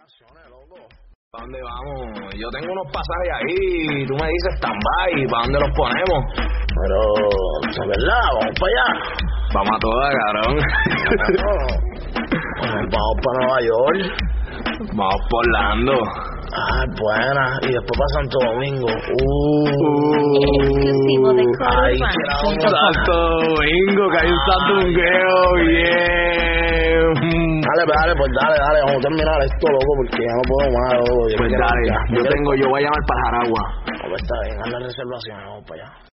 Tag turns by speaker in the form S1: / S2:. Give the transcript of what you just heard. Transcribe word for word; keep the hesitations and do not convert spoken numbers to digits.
S1: ¿Para dónde vamos? Yo tengo unos pasajes ahí, tú me dices stand-by, ¿para dónde los ponemos?
S2: Pero, ¿es verdad? ¿Vamos para allá?
S1: Vamos a todas, cabrón.
S2: Bueno, vamos para Nueva York.
S1: Vamos por Orlando.
S2: Ah, buena. Y después para Santo Domingo. Uh,
S3: Exclusivo de
S2: Ay,
S3: Corurbano.
S1: Santo Domingo, que hay un santo domingueo, bien.
S2: Dale, pues, dale, pues dale, dale. Vamos a terminar esto, loco, porque ya no puedo más, loco. Yo
S1: Pues
S2: quiero-
S1: dale,
S2: ya,
S1: yo
S2: quiero-
S1: tengo, yo voy a llamar para Jaragua.
S2: No, pues está bien, haz la reservación, vamos para allá.